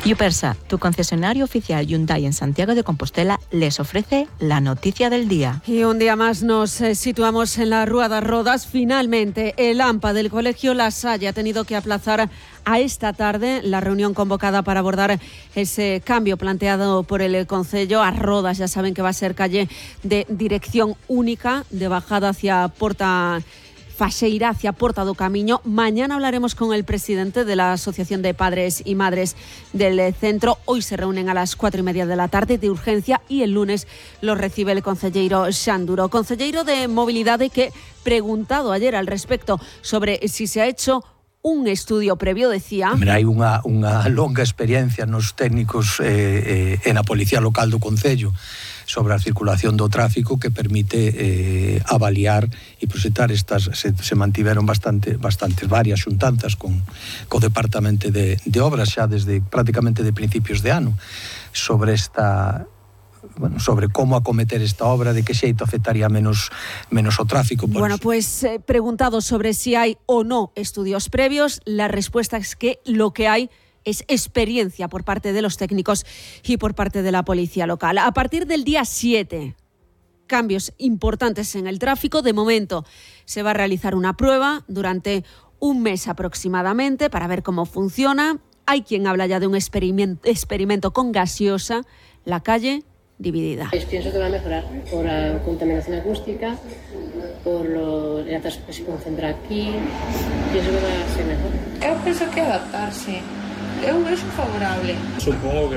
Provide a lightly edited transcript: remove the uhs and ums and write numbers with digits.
Yupersa, tu concesionario oficial Hyundai en Santiago de Compostela, les ofrece la noticia del día. Y un día más nos situamos en la Rúa das Rodas. Finalmente, el AMPA del Colegio La Salle ha tenido que aplazar a esta tarde la reunión convocada para abordar ese cambio planteado por el Concello. A Rodas, ya saben que va a ser calle de dirección única, de bajada hacia Porta Faxeira, hacia Porta do Camiño. Mañana hablaremos con el presidente de la Asociación de Padres y Madres del centro. Hoy se reúnen a las 4:30 de la tarde de urgencia y el lunes los recibe el concelleiro Xanduro. Concelleiro de Mobilidade que, preguntado ayer al respecto sobre si se ha hecho un estudio previo, decía... Hai unha longa experiencia nos técnicos e na Policía Local do Concello sobre a circulación do tráfico que permite avaliar e presentar estas, se mantiveron varias xuntanzas co Departamento de Obras xa desde prácticamente de principios de ano sobre sobre cómo acometer esta obra, de qué xeito afectaría menos o tráfico. Bueno, pues preguntado sobre si hay o no estudios previos, la respuesta es que lo que hay es experiencia por parte de los técnicos y por parte de la policía local. A partir del día 7, cambios importantes en el tráfico. De momento se va a realizar una prueba durante un mes aproximadamente para ver cómo funciona. Hay quien habla ya de un experimento con gaseosa, la calle dividida. Pienso que va a mejorar por la contaminación acústica, por el atasco que se concentra aquí. Pienso que va a ser mejor. Eu penso que adaptarse. Eu vexo favorable. Supongo que